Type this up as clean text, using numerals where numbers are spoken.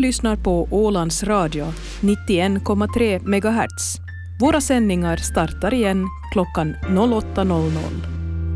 lyssnar på Ålands Radio 91,3 MHz. Våra sändningar startar igen klockan 08.00.